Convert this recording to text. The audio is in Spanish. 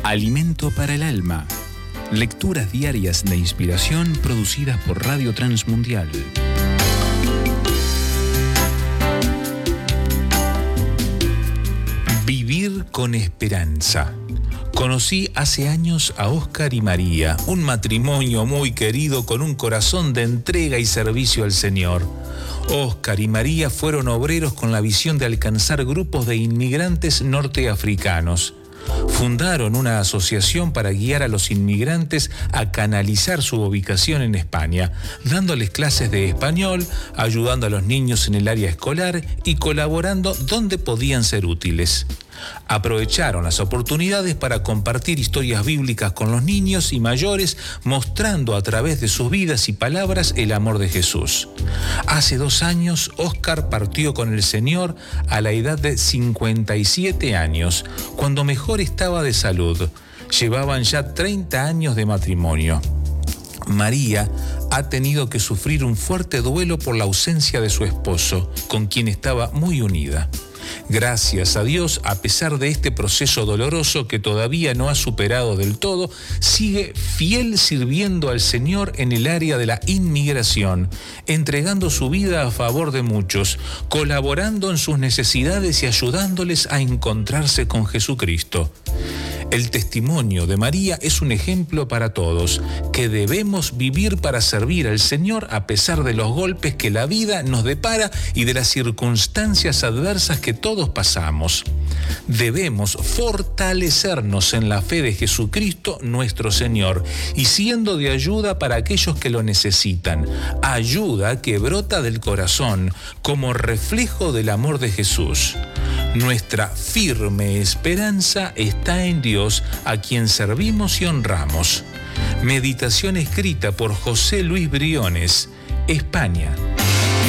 Alimento para el alma. Lecturas diarias de inspiración producidas por Radio Transmundial. Vivir con esperanza. Conocí hace años a Óscar y María, un matrimonio muy querido con un corazón de entrega y servicio al Señor. Óscar y María fueron obreros con la visión de alcanzar grupos de inmigrantes norteafricanos. Fundaron una asociación para guiar a los inmigrantes a canalizar su ubicación en España, dándoles clases de español, ayudando a los niños en el área escolar y colaborando donde podían ser útiles. Aprovecharon las oportunidades para compartir historias bíblicas con los niños y mayores, mostrando a través de sus vidas y palabras el amor de Jesús. Hace 2 años, Óscar partió con el Señor a la edad de 57 años, cuando mejor estaba de salud. Llevaban ya 30 años de matrimonio. María ha tenido que sufrir un fuerte duelo por la ausencia de su esposo, con quien estaba muy unida. Gracias a Dios, a pesar de este proceso doloroso que todavía no ha superado del todo, sigue fiel sirviendo al Señor en el área de la inmigración, entregando su vida a favor de muchos, colaborando en sus necesidades y ayudándoles a encontrarse con Jesucristo. El testimonio de María es un ejemplo para todos, que debemos vivir para servir al Señor a pesar de los golpes que la vida nos depara y de las circunstancias adversas que todos pasamos. Debemos fortalecernos en la fe de Jesucristo nuestro Señor y siendo de ayuda para aquellos que lo necesitan. Ayuda que brota del corazón como reflejo del amor de Jesús. Nuestra firme esperanza está en Dios, a quien servimos y honramos. Meditación escrita por José Luis Briones, España.